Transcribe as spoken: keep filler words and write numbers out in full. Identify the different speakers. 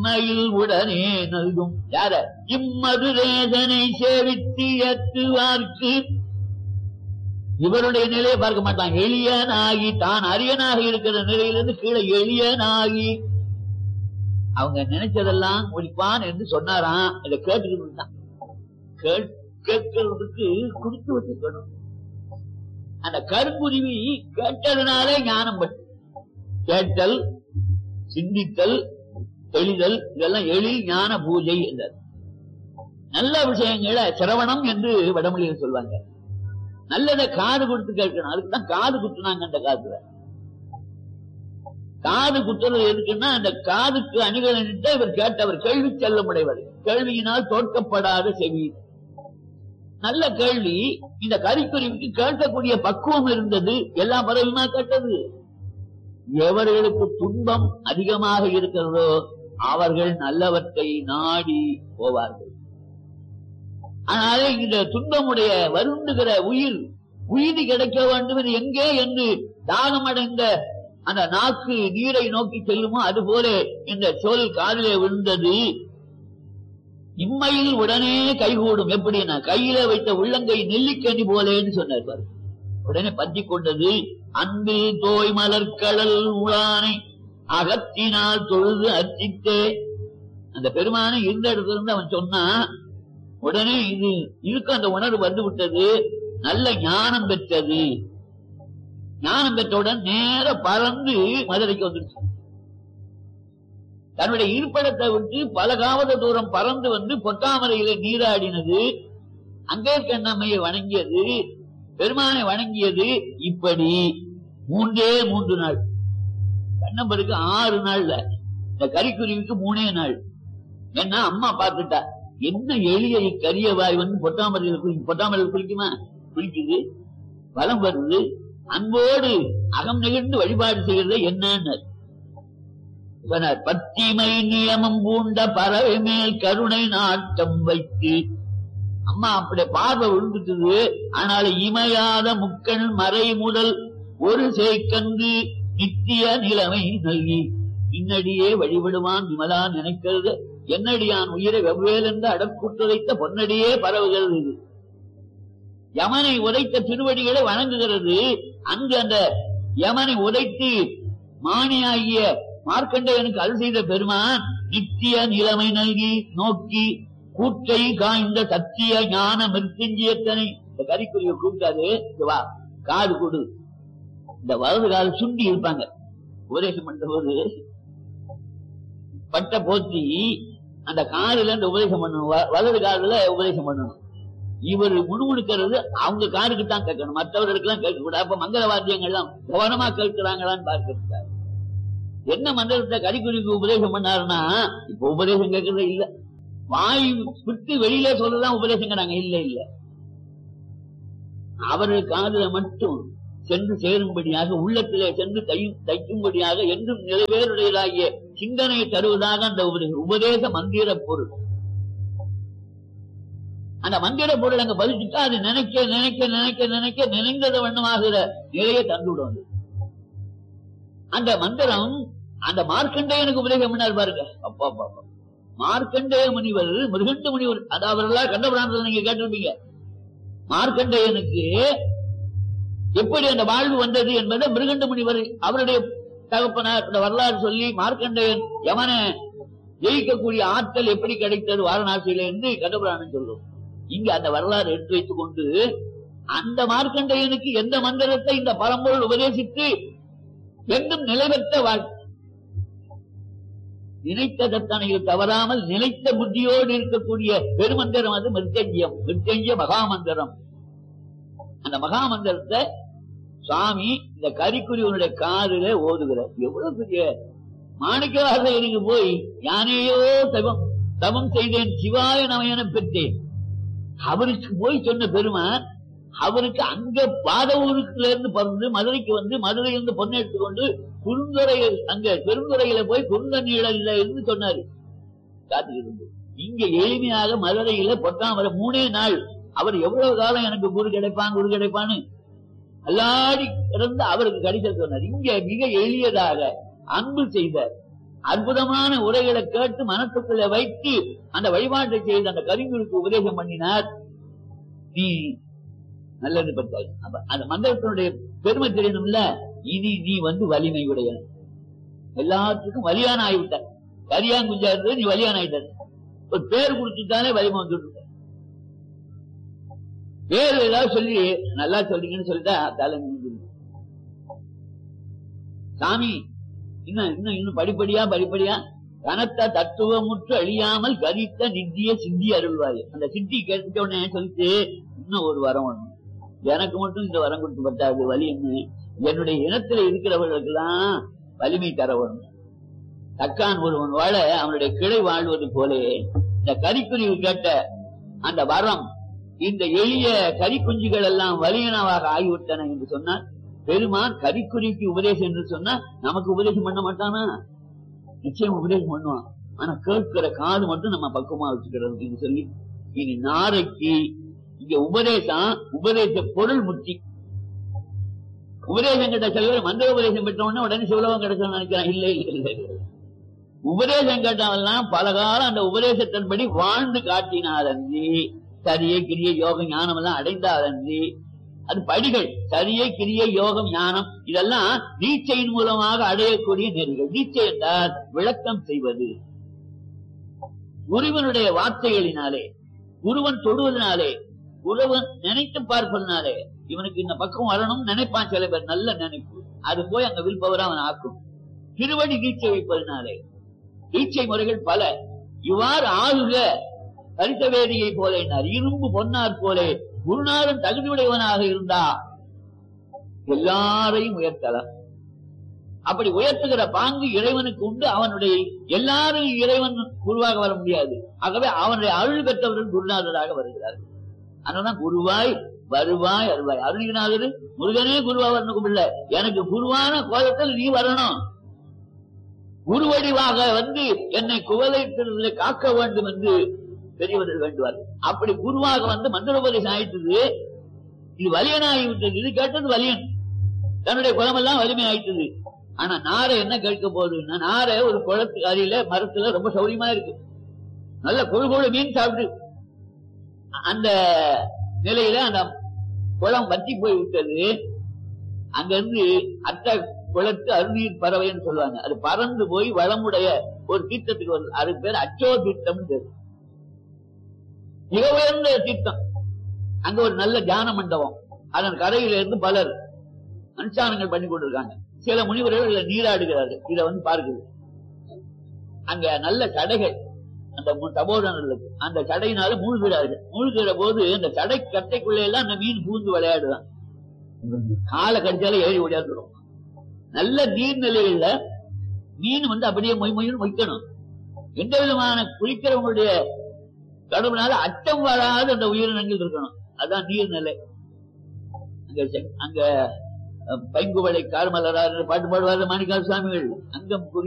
Speaker 1: மயில் உடனே நல்கும் யார இம்மதுரேசனை சேவித்து ஏற்றுவார்க்கு. இவருடைய நிலையை பார்க்க மாட்டான். எளியனாகி தான் அரியனாக இருக்கிற நிலையிலிருந்து கீழே எளியனாகி அவங்க நினைச்சதெல்லாம் ஒழிப்பான் என்று சொன்னாராம். இதை கேட்டுக்கிட்டு தான் கேட்கிறதுக்கு குடித்து வச்சுக்கணும். அந்த கருங்குருவி கேட்டதுனாலே ஞானம் பட்டு கேட்டல், சிந்தித்தல், தெளிதல், இதெல்லாம் எளில் ஞான பூஜை என்றார். நல்ல விஷயங்களை சிரவணம் என்று வடமொழியில் சொல்வாங்க. நல்லதை காது கொடுத்து கேட்கணும். அதுக்குதான் காது குத்துனாங்க. அந்த காதுல காது குத்துறது எதுக்குன்னா அந்த காதுக்கு அணிகலனிட்டு இவர் கேட்டவர் கேள்வி செல்ல முடையவர், கேள்வியினால் தோற்கப்படாத செவி. நல்ல கேள்வி. இந்த கரிக்குருவிக்கு கேட்கக்கூடிய பக்குவம் இருந்தது. எல்லா பறவையுமா கேட்டது. எவர்களுக்கு துன்பம் அதிகமாக இருக்கிறதோ அவர்கள் நல்லவற்றை நாடி போவார்கள். ஆனாலே இந்த துன்பமுடைய வருந்துகிற உயிர் உயிரி கிடைக்க வேண்டும் எங்கே என்று தாகமடைந்த அந்த நாக்கு நீரை நோக்கி செல்லுமோ அதுபோல இந்த சொல் காதிலே விழுந்தது. இம்மையில் உடனே கைகூடும். எப்படின்னா கையில வைத்த உள்ளங்கை நெல்லிக்கனி போலேன்னு சொன்னார். உடனே பற்றி கொண்டது. அன்பில் தோய் மலர்கடல் உளானை அகத்தினால் தொழுது அர்ச்சித்தே. அந்த பெருமானை இருந்த இடத்துல இருந்து அவன் சொன்னா உடனே இது இருக்கு அந்த உணர்வு வந்து விட்டது. நல்ல ஞானம் பெற்றது. ஞானம் பெற்றவுடன் நேர பறந்து மதுரைக்கு வந்துருச்சு. தன்னுடைய இருப்பிடத்தை விட்டு பல காவத தூரம் பறந்து வந்து பொட்டாமரையில நீராடினது. அங்கே கண்ணம்மையை வணங்கியது, பெருமானை வணங்கியது. இப்படி மூன்றே மூன்று நாள். கண்ணம்பருக்கு ஆறு நாள்ல, இந்த கரிக்குருவிக்கு மூணே நாள். ஏன்னா அம்மா பார்த்துட்டா என்ன எளிய கரிய வாய் வந்து பொட்டாமரையில குளிக்கும். பொட்டாமரையில் குளிக்குமா? குளிக்குது. வலம் வருது. அன்போடு அகம் நெகிழ்ந்து வழிபாடு செய்யறது என்னன்னு பத்திமை நியமம் பூண்ட பறவை மேல் கருணை நாட்டம் வைத்து. அம்மா அப்படி பார்வை விழுந்துட்டது. ஆனாலும் இமையாத முக்கண் மறை முதல் ஒரு சேக்கன்று நித்திய நிலைமை நல்கி பின்னடியே வழிபடுவான் விமலா நினைக்கிறது. என்னடியான் உயிரை வெவ்வேலென்று அடக்குற்றுரைத்த பொன்னடியே பரவுகிறது. இது யமனை உதைத்த திருவடிகளை வணங்குகிறது. அங்கு அந்த யமனை உதைத்து மாணியாகிய மார்க்கண்டேயனுக்கு அருள் செய்த பெருமான் நித்திய நிலைமை நல்கி நோக்கி கூற்றை காய்ந்த சத்திய ஞான மிருத்யுஞ்சயத்தனை. இந்த கரிக்குருவியை கூப்பிட்டாரு. வா காது கொடு. இந்த வலது காது சுண்டி இருப்பாங்க. உபதேசம் பண்ற போது பட்ட போத்தி அந்த காதுல இந்த உபதேசம் பண்ணணும். வலது காதுல உபதேசம் பண்ணணும். இவர் முணுமுணுக்கிறது அவங்க காதுக்கு தான் கேட்கணும், மற்றவர்களுக்கு எல்லாம் கேட்க கூடாது. அப்ப மங்கள வாத்தியங்கள்லாம் கவனமா கேட்கிறாங்களான்னு பார்க்கிறார். என்ன மந்திரத்தை கரிக்குருவிக்கு உபதேசம் பண்ணாருன்னா இப்ப உபதேசம் கேட்கறதே இல்ல. வாய் விட்டு வெளியில சொல்லலாம் உபதேசங்கிறாங்க. இல்ல இல்ல அவர்கள் காதுல மட்டும் சென்று சேரும்படியாக, உள்ளத்திலே சென்று தைக்கும்படியாக என்றும் நிறைவேறுடையதாகிய சிந்தனையை தருவதாக அந்த உபதேசம் உபதேச மந்திர பொருள். அந்த மந்திர பொருள் அங்க பதிச்சுட்டா அது நினைக்க நினைக்க நினைக்க நினைக்க நினைந்தத வண்ணமாகிற நிலையை தந்துவிடும். அந்த மந்திரம் அந்த மார்க்கண்டேயனுக்கு உபதேசம் பண்ணார் பாருங்க. அப்பா பாப்பா மார்க்கண்டேய முனிவர் மிருகண்ட முனிவர், அது அவரெல்லாம் கண்டபுராணத்தில் நீங்க கேட்டிருப்பீங்க. மார்க்கண்டேயனுக்கு எப்படி அந்த வாழ்வு வந்தது என்பதை மிருகண்ட முனிவர் அவருடைய தகப்பனார் வரலாறு சொல்லி மார்க்கண்டேயன் யமனை ஜெயிக்கக்கூடிய ஆற்றல் எப்படி கிடைத்தது வாரணாசியில என்று கண்டபுராணம் சொல்றோம். இங்க அந்த வரலாறு எடுத்து வைத்துக் கொண்டு அந்த மார்க்கண்டேயனுக்கு எந்த மந்திரத்தை இந்த பரம்பொருள் உபதேசித்து என்றும் நிலைபெற்ற வாழ்க்கை நினைத்த தத்தனையில் தவறாமல் நினைத்த புத்தியோடு இருக்கக்கூடிய பெருமந்திரம் அது மிருத்யஞ்சயம். மிருத்யஞ்ச மகாமந்திரம். அந்த மகாமந்திரத்தை சுவாமி இந்த கரிக்குருவனுடைய காதுல ஓதுகிறார். எவ்வளவு பெரிய மாணிக்கவாசகருக்கு போய் யானையோ தவம் தவம் செய்தேன் சிவாய நமயன பெற்றேன் அவருக்கு போய் சொன்ன பெருமான் அவருக்கு அங்க பாதவூருக்குல இருந்து பறந்து மதுரைக்கு வந்து மதுரையிலிருந்து பொண்ணு எடுத்துக்கொண்டு குறுந்துறை அங்க பெருந்துறையில போய் குறுந்த நீழல்ல இருந்து சொன்னாரு காத்துக்கிட்டு. இங்க எளிமையாக மதுரையில பொட்டாமரை மூணே நாள். அவர் எவ்வளவு காலம் எனக்கு குரு கிடைப்பான் குரு கிடைப்பான்னு அல்லாடி இருந்து அவருக்கு கிடைச்ச சொன்னார். இங்க மிக எளியதாக அன்பு செய்த அற்புதமான உரைகளை கேட்டு மனத்துக்குள்ள வைத்து அந்த வழிபாட்டை செய்து அந்த கரிங்குருக்கு உபதேசம் பண்ணினார். நீ நல்லது பட்டாய். அந்த மந்திரத்தினுடைய பெருமை தெரியணும்ல. இனி நீ வந்து வலிமை உடைய எல்லாத்துக்கும் வலியான ஆகிவிட்ட. கரியாங்குஞ்சா இருந்தது, நீ வலியான ஆயிட்ட. ஒரு பேர் கொடுத்துட்டாலே வலிமை வந்துட்டு பேர் ஏதாவது சொல்லி நல்லா சொல்றீங்கன்னு சொல்லிட்டா தலை சாமி இன்னும் இன்னும் இன்னும் படிப்படியா படிப்படியா கனத்த தத்துவமுற்று அழியாமல் கரித்த நித்திய சிந்தி அருள்வாய். அந்த சித்தி கேட்ட உடனே சொல்லிட்டு இன்னும் ஒரு வரம் ஒண்ணு எனக்கு மட்டும் இந்த வரம் கொடுத்து பட்டாது வலி என்ன, என்னுடைய இனத்துல இருக்கிறவர்களுக்கு எல்லாம் வலிமை தர வரும். தக்கான் ஒருவன் வாழ அவனுடைய கிளை வாழ்வது போலே இந்த கரிக்குருவி கேட்ட அந்த வரம் இந்த எளிய கரிக்குஞ்சுகள் எல்லாம் வலியனவாக ஆகிவிட்டன என்று சொன்னார். பெருமான் கரிக்குறிக்கு உபதேசம் என்று சொன்னா நமக்கு உபதேசம் பண்ண மாட்டானா? நிச்சயம் உபதேசம் பண்ணுவான். ஆனா கேட்கிற காது மட்டும் நம்ம பக்குவமா வச்சுக்கிறது என்று சொல்லி இனி நாரைக்கு இங்க உபதேசம் உபதேச பொருள் முத்தி. உபதேசம் கேட்ட சில பேர் மந்திர உபதேசம் பெற்ற உடனே உடனே சிவலோகம் கிடைச்சோம்னு நினைக்கிறான். இல்லை இல்லை இல்லை உபதேசம் கேட்டவெல்லாம் பல காலம் அந்த உபதேசத்தின்படி வாழ்ந்து காட்டினாரன்றி சரியை கிரிய யோகம் ஞானம் எல்லாம் அடைந்தாரன்றி அது படிகள். சரியை கிரிய யோகம் ஞானம் இதெல்லாம் நீச்சையின் மூலமாக அடையக்கூடிய நெறிகள். நீச்சை என்றால் விளக்கம் செய்வது. குருவனுடைய வார்த்தைகளினாலே குருவன் தொடுவதனாலே குருவன் நினைத்து பார்ப்பதனாலே இவனுக்கு இந்த பக்கம் வரணும் நினைப்பான். சில பேர் நல்ல நினைப்பு அது போய் அங்க வில்பவரா அவன் ஆக்கும். திருவடி நீச்சை வைப்பதனாலே நீச்சை முறைகள் பல. இவ்வாறு ஆகுக கரிசவேதியை போல இரும்பு பொன்னார் போலே குருநாதன் தகுதியுடையவனாக இருந்தா எல்லாரையும் உயர்த்தலாம். அப்படி உயர்த்துகிற பாங்கு இறைவனுக்கு உண்டு. அவனுடைய எல்லாரும் இறைவன் குருவாக வர முடியாது. ஆகவே அவனுடைய அருள் பெற்றவர்கள் குருநாதராக வருகிறார்கள். அதனால்தான் குருவாய் வருவாய் அருவாய். அருள்நாதர் முருகனே குருவா வரணும் இல்ல, எனக்கு குருவான கோலத்தில் நீ வரணும். குருவடிவாக வந்து என்னை குவலைத்திலே காக்க வேண்டும் என்று பெரியவர்கள் வேண்டுவார். அப்படி குருவாக வந்து மந்திரோபதேசம் ஆயிட்டது. இது வலியன் ஆகிவிட்டது. இது கேட்டது வலியன் தன்னுடைய குலமெல்லாம் வலிமை ஆயிட்டது. ஆனா நாரை என்ன கேட்க போகுதுன்னா, நாரை ஒரு குளத்து அருகில மரத்துல ரொம்ப சௌரியமா இருக்கு, நல்ல கொழு கொழு மீன் சாப்பிட்டு அந்த நிலையில அந்த குளம் வற்றி போய் விட்டது. அங்க இருந்து அட்ட குளத்து அருநீர் பறவைன்னு சொல்லுவாங்க. அது பறந்து போய் வளமுடைய ஒரு தீர்த்தத்துக்கு வருது. அது பேர் அச்சோ தீர்த்தம். மிக உயர்ந்த தீர்த்தம். அங்க ஒரு நல்ல தியான மண்டபம். அதன் கரையில இருந்து பலர் அனுஷ்டானங்கள் பண்ணி கொண்டிருக்காங்க. சில முனிவர்கள் நீராடுகிறார்கள். இதை வந்து பார்க்குது. அங்க நல்ல சடைகள் அந்த தபோதனர்களுக்கு அந்த சடையினால மூழ்கிறார்கள். மூழ்கிற போது அந்த சடை கட்டைக்குள்ள எல்லாம் அந்த மீன் பூந்து விளையாடுதான். காலை கடிச்சால ஏறி ஓடியாந்துடும். நல்ல நீர்நிலைகள்ல மீன் வந்து அப்படியே மொய் மொய்னு மொய்க்கணும். எந்த விதமான குளிக்கிறவங்களுடைய கடவுளால அச்சம் வராது அந்த உயிரினங்கள் இருக்கணும். அதான் நீர்நிலை. அங்க அங்க பைங்குவளை கார்மலரார் பாட்டு பாடுவார் மாணிக்கால் சுவாமிகள். அங்கம்